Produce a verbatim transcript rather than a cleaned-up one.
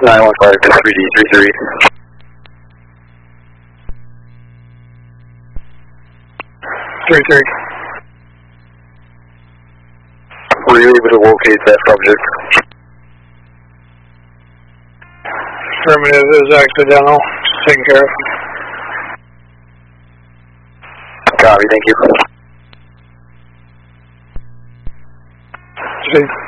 nine one five to three D three three. three three. Were you able to locate that subject? Affirmative, it was accidental. Just taking care of. Copy, thank you. See.